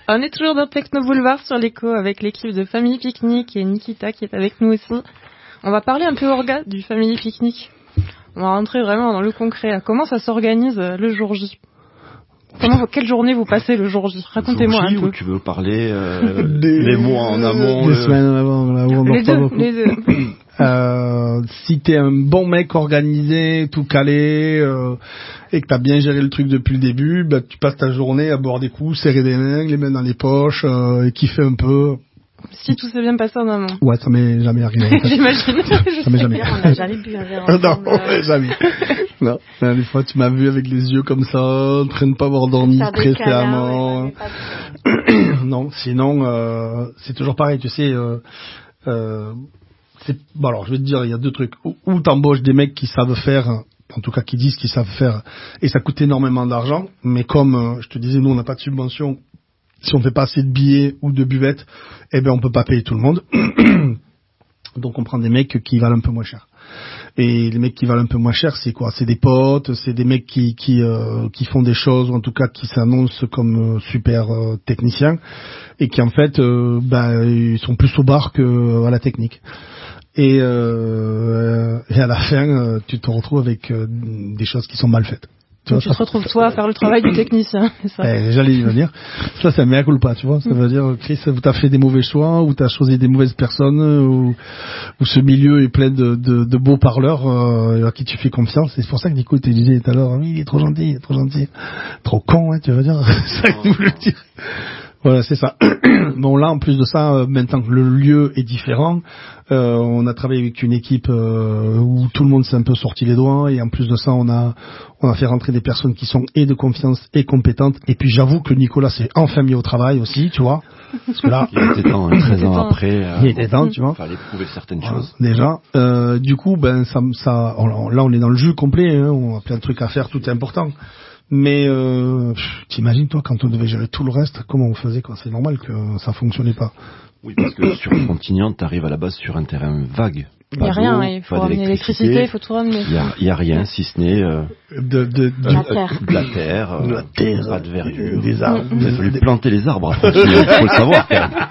On est toujours dans Techno Boulevard sur l'écho avec l'équipe de Family Picnic et Nikita qui est avec nous aussi. On va parler un peu orga du Family Picnic. On va rentrer vraiment dans le concret. Comment ça s'organise le jour J? Quelle journée vous passez le jour J? Racontez-moi un peu. Ou tu veux parler les mois en amont, des semaines en avant, les deux. Si t'es un bon mec organisé, tout calé, et que t'as bien géré le truc depuis le début, bah tu passes ta journée à boire des coups, serrer des mains, les mains dans les poches, et kiffer un peu. Si tout s'est bien passé en amont. Ouais, ça m'est jamais arrivé. En fait. J'imagine. Ça m'est jamais. On n'a jamais bu un verre ensemble. Non, jamais. Non. Des fois, tu m'as vu avec les yeux comme ça, en train de pas avoir dormi, stressé à mort. Non, sinon, c'est toujours pareil, tu sais. Bon, alors, je vais te dire, il y a deux trucs. Ou t'embauches des mecs qui savent faire, en tout cas qui disent qu'ils savent faire, et ça coûte énormément d'argent. Mais comme je te disais, nous, on n'a pas de subvention. Si on fait pas assez de billets ou de buvettes, eh ben on peut pas payer tout le monde. Donc on prend des mecs qui valent un peu moins cher. Et les mecs qui valent un peu moins cher, c'est quoi? C'est des potes, c'est des mecs qui font des choses, ou en tout cas qui s'annoncent comme super techniciens, et qui en fait, ils sont plus au bar que à la technique. Et à la fin, tu te retrouves avec des choses qui sont mal faites. Tu te retrouves toi à faire le travail du technicien, c'est ça. J'allais y venir. Ça, c'est un mea culpa, tu vois. Ça veut dire, Chris, t'as fait des mauvais choix, ou t'as choisi des mauvaises personnes, ou ce milieu est plein de beaux parleurs, à qui tu fais confiance. Et c'est pour ça que Nico te disait tout à l'heure, il est trop gentil, trop con, hein, tu veux dire. C'est ça que tu voulais dire. Voilà, c'est ça. Bon, là, en plus de ça, maintenant que le lieu est différent, on a travaillé avec une équipe où tout le monde s'est un peu sorti les doigts, et en plus de ça, on a fait rentrer des personnes qui sont et de confiance et compétentes. Et puis, j'avoue que Nicolas s'est enfin mis au travail aussi, tu vois. Parce que là, il était temps, 13 ans après. Il était temps, tu vois. Fallait prouver certaines choses. Déjà, du coup, là, on est dans le jus complet, hein, on a plein de trucs à faire, tout est important. Mais t'imagines toi quand on devait gérer tout le reste, comment on faisait quoi? C'est normal que ça fonctionnait pas. Oui, parce que sur Frontignan, t'arrives à la base sur un terrain vague. Il n'y a rien, il faut ramener l'électricité, il faut tout ramener. Il y a rien, si ce n'est de la terre, pas de verdure, des arbres. Il a fallu planter les arbres à Frontignan, faut le savoir quand même.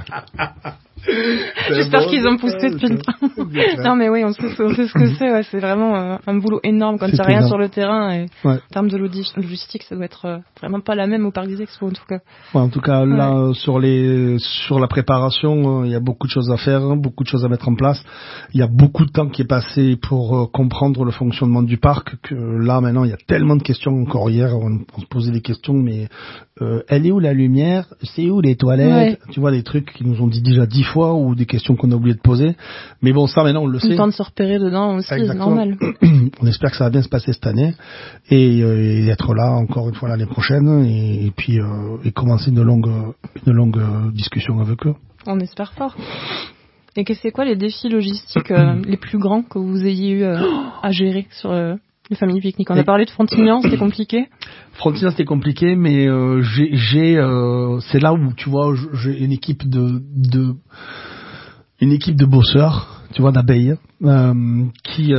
J'espère qu'ils ont poussé depuis le temps. Non mais oui, on sait ce que c'est. Ouais, c'est vraiment un boulot énorme quand il n'y a rien sur le terrain. Et en termes de logistique, ça doit être vraiment pas la même au Parc des Expos en tout cas. Ouais, en tout cas, là, sur la préparation, il y a beaucoup de choses à faire, beaucoup de choses à mettre en place. Il y a beaucoup de temps qui est passé pour comprendre le fonctionnement du parc. Que là, maintenant, il y a tellement de questions. Encore hier, on se posait des questions, mais elle est où la lumière? C'est où les toilettes? Tu vois, des trucs qu'ils nous ont dit déjà 10 fois, ou des questions qu'on a oublié de poser. Mais bon, ça maintenant on le sait. Le temps de se repérer dedans aussi, c'est normal. On espère que ça va bien se passer cette année, et être là encore une fois l'année prochaine, et puis commencer une longue discussion avec eux. On espère fort. Et c'est quoi les défis logistiques les plus grands que vous ayez eu à gérer sur les Family Picnic? On a parlé de Frontignan, c'était compliqué. Frontignan, c'était compliqué, mais c'est là où tu vois, j'ai une équipe de bosseurs, tu vois, d'abeilles, qui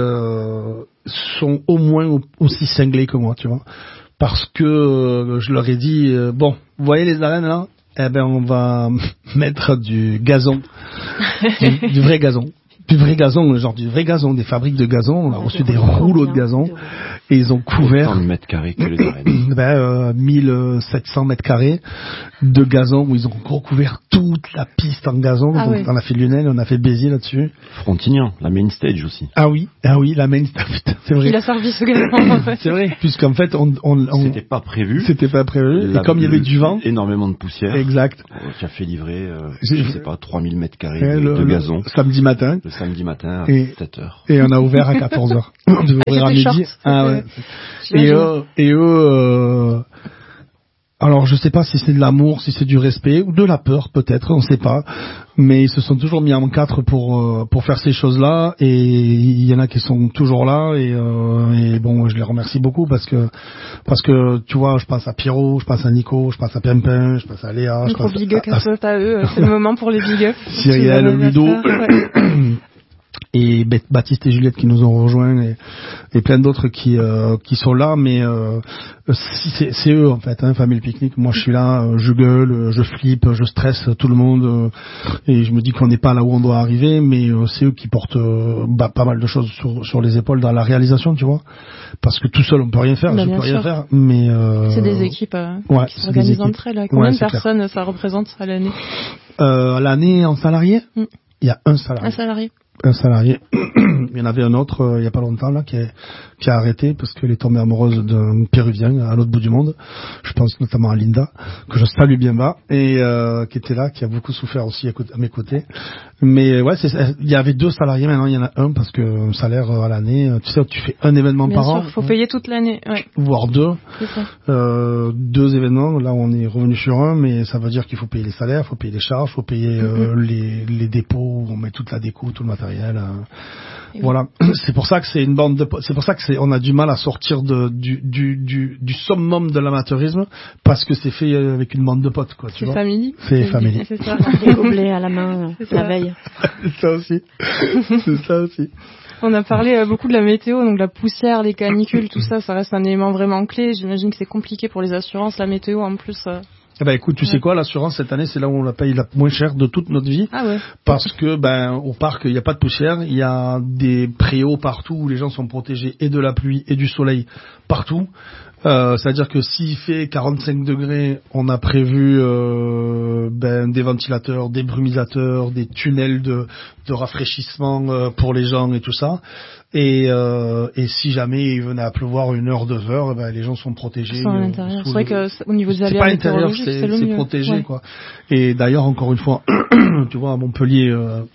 sont au moins aussi cinglés que moi, tu vois, parce que je leur ai dit bon, vous voyez les arènes là, eh ben on va mettre du gazon, du vrai gazon. Du vrai gazon, genre du vrai gazon, des fabriques de gazon. On a reçu des rouleaux de gazon, et ils ont couvert autant de mètres carrés que les arènes. 1700 mètres carrés de gazon, où ils ont recouvert toute la piste en gazon. Donc, on a fait Lunel, on a fait Béziers là-dessus. Frontignan, la main stage aussi. Ah oui, la main stage, c'est vrai. Il a servi ce gazon, en fait. C'est vrai, puisqu'en fait, C'était pas prévu. Et comme il y avait du vent. Énormément de poussière. Exact. Qui a fait livrer, je sais pas, 3000 mètres carrés de gazon. Samedi matin. Samedi matin à 7h. Et on a ouvert à 14h. On devait ouvrir à midi. Et eux, alors je sais pas si c'est de l'amour, si c'est du respect, ou de la peur peut-être, on sait pas. Mais ils se sont toujours mis en quatre pour faire ces choses-là, et il y en a qui sont toujours là, et bon, je les remercie beaucoup parce que tu vois, je pense à Pierrot, je pense à Nico, je pense à Pimpin, je pense à Léa, je pense big up à eux, c'est le moment pour les big up. Cyrielle, Ludo. et Baptiste et Juliette qui nous ont rejoints et plein d'autres qui sont là, mais c'est eux en fait, Family Picnic. Moi je suis là, je gueule, je flippe, je stresse tout le monde et je me dis qu'on n'est pas là où on doit arriver, mais c'est eux qui portent pas mal de choses sur les épaules dans la réalisation, tu vois, parce que tout seul on peut rien faire, je peux rien faire, mais c'est des équipes qui s'organisent entre elles. Combien de personnes ça représente à l'année? À l'année en salarié, il y a un salarié. Il y en avait un autre il y a pas longtemps là qui a arrêté parce qu'elle est tombée amoureuse d'un Péruvien à l'autre bout du monde. Je pense notamment à Linda que je salue bien bas et qui était là, qui a beaucoup souffert aussi à mes côtés. Mais ouais, il y avait 2 salariés, maintenant il y en a un parce que un salaire à l'année, tu sais, tu fais un événement bien par sûr, an. Faut payer toute l'année, ouais. Voire 2. C'est ça. 2 événements, là on est revenu sur un, mais ça veut dire qu'il faut payer les salaires, faut payer les charges, faut payer les dépôts où on met toute la déco, tout le matériel. Voilà. C'est pour ça que c'est une bande de potes. C'est pour ça que on a du mal à sortir du summum de l'amateurisme parce que c'est fait avec une bande de potes, quoi. Tu vois. C'est famille. C'est ça. Des gobelets à la main la veille. C'est ça aussi. On a parlé beaucoup de la météo, donc la poussière, les canicules, tout ça, ça reste un élément vraiment clé. J'imagine que c'est compliqué pour les assurances, la météo en plus. Eh ben écoute, tu sais quoi, l'assurance cette année, c'est là où on la paye la moins cher de toute notre vie. Ah ouais. Parce que au parc, il n'y a pas de poussière, il y a des préaux partout où les gens sont protégés et de la pluie et du soleil partout. C'est-à-dire que s'il fait 45 degrés, on a prévu des ventilateurs, des brumisateurs, des tunnels de rafraîchissement pour les gens et tout ça. Et si jamais il venait à pleuvoir 1 heure, 2 heures, les gens sont protégés. À l'intérieur. C'est vrai que au niveau des aléas météorologiques, c'est protégé, ouais. quoi. Et d'ailleurs, encore une fois, tu vois, à Montpellier,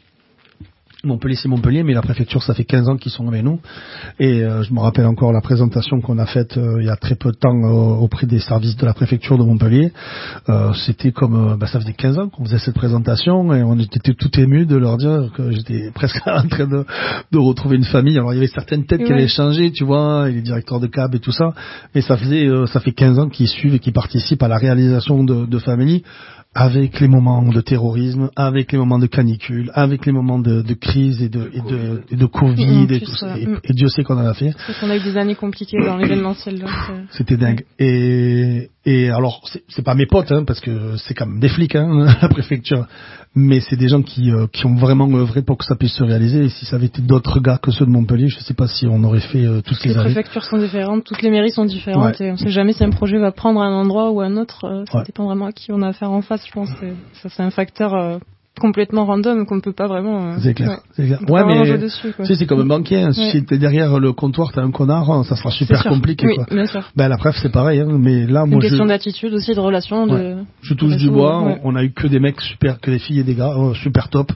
c'est Montpellier, mais la préfecture, ça fait 15 ans qu'ils sont avec nous. Et je me rappelle encore la présentation qu'on a faite il y a très peu de temps auprès des services de la préfecture de Montpellier. C'était comme ça faisait 15 ans qu'on faisait cette présentation et on était tout ému de leur dire que j'étais presque en train de retrouver une famille. Alors il y avait certaines têtes qui avaient changé, tu vois, et les directeurs de cab et tout ça, mais ça fait 15 ans qu'ils suivent et qu'ils participent à la réalisation de familles, avec les moments de terrorisme, avec les moments de canicule, avec les moments de crise et de Covid et tout ça. Et Dieu sait qu'on en a fait. Parce qu'on a eu des années compliquées dans l'événementiel. C'était dingue. Et alors, c'est pas mes potes, parce que c'est quand même des flics, la préfecture. Mais c'est des gens qui ont vraiment œuvré pour que ça puisse se réaliser. Et si ça avait été d'autres gars que ceux de Montpellier, je sais pas si on aurait fait toutes les années. Les préfectures sont différentes, toutes les mairies sont différentes, et on sait jamais si un projet va prendre un endroit ou un autre. Ça dépend vraiment à qui on a affaire en face, je pense. Ça, c'est un facteur complètement random qu'on ne peut pas vraiment. C'est clair. C'est clair. Ouais, mais dessus, tu sais, c'est comme un banquier. Si t'es derrière le comptoir, t'es un connard, ça sera super compliqué. Oui, quoi. Bien sûr. La preuve, c'est pareil. Mais là, moi, une question d'attitude aussi, de relation. Je touche du bois. On a eu que des mecs super, que des filles et des gars super top.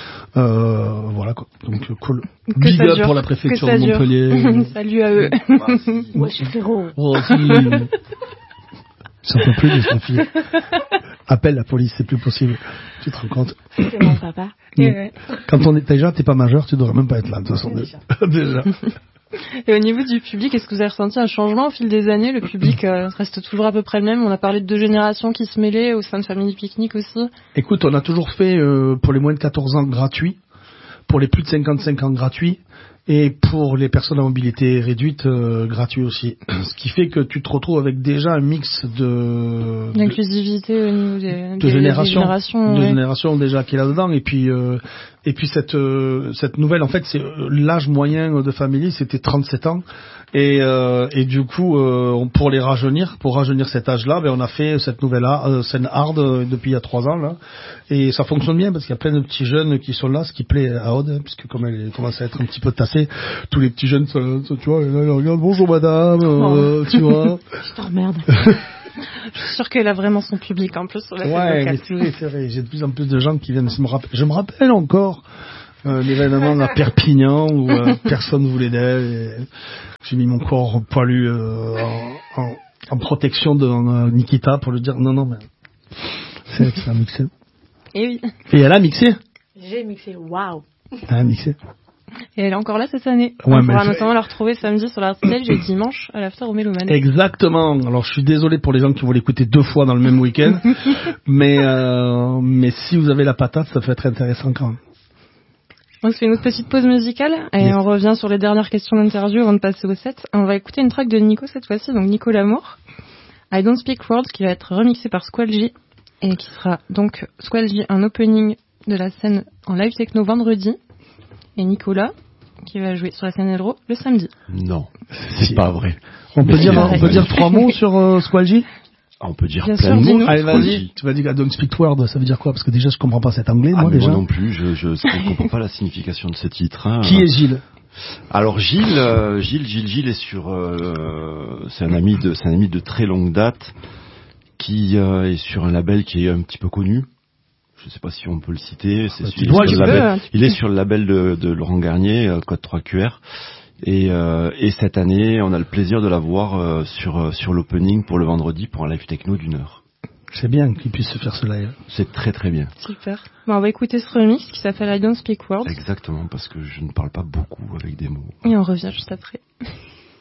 Voilà quoi. Donc cool. Big up pour la préfecture de Montpellier. Salut à eux. Ouais, je suis frérot. Ça peut plus de sa fille. Appelle la police, c'est plus possible. Tu te rends compte? C'est mon papa. Quand on est déjà, t'es pas majeur, tu devrais même pas être là de toute façon. Déjà. Et au niveau du public, est-ce que vous avez ressenti un changement au fil des années? Le public reste toujours à peu près le même. On a parlé de 2 générations qui se mêlaient au sein de Family Picnic aussi. Écoute, on a toujours fait pour les moins de 14 ans gratuit, pour les plus de 55 ans gratuit, et pour les personnes à mobilité réduite gratuit aussi. Ce qui fait que tu te retrouves avec déjà un mix d'inclusivité au niveau des générations déjà qui est là-dedans. Et puis cette nouvelle, en fait, c'est l'âge moyen de Family, c'était 37 ans. Et du coup, pour rajeunir cet âge-là, on a fait cette nouvelle scène hard depuis il y a 3 ans là, et ça fonctionne bien parce qu'il y a plein de petits jeunes qui sont là, ce qui plaît à Aude, puisque comme elle commence à être un petit peu tassée, tous les petits jeunes, tu vois, là, ils regardent, bonjour madame, tu vois. Je t'emmerde. Je suis sûre qu'elle a vraiment son public en plus sur la scène locale. Mais c'est vrai. J'ai de plus en plus de gens qui viennent. Je me rappelle encore l'événement à Perpignan où personne voulait d'elle. Et j'ai mis mon corps poilu en protection de Nikita pour lui dire non, mais c'est un mixé. Et oui. Et elle a mixé. J'ai mixé. Waouh. Elle a mixé. Et elle est encore là cette année. On pourra notamment la retrouver samedi sur l'Artstage et dimanche à l'After au Méloman. Exactement. Alors je suis désolé pour les gens qui vont l'écouter 2 fois dans le même week-end, mais si vous avez la patate, ça peut être intéressant quand même. On se fait une autre petite pause musicale et on revient sur les dernières questions d'interview avant de passer au set. On va écouter une track de Nico cette fois-ci, donc Nico Lamour, I Don't Speak Words, qui va être remixé par Squalgy et qui sera donc Squalgy un opening de la scène en live techno vendredi et Nicolas qui va jouer sur la scène Eldro le samedi. Non, c'est pas vrai. On peut dire 3 mots sur Squalgy. On peut dire Bien plein sûr, de mots. dis-nous. Allez, vas-y. Tu vas dire I Don't Speak Word, ça veut dire quoi? Parce que déjà, je comprends pas cet anglais, moi, déjà. Moi non plus, je ne comprends pas la signification de ce titre. Hein. Qui est Gilles? Alors Gilles est sur, c'est un ami de très longue date qui est sur un label qui est un petit peu connu. Je sais pas si on peut le citer. Il est sur le label de Laurent Garnier, Code 3QR. Et cette année, on a le plaisir de la voir sur l'opening pour le vendredi pour un live techno d'1 heure. C'est bien qu'il puisse se faire ce live. C'est très très bien. Super. Bon, on va écouter ce remix qui s'appelle I Don't Speak Words. Exactement, parce que je ne parle pas beaucoup avec des mots. Et on revient juste après.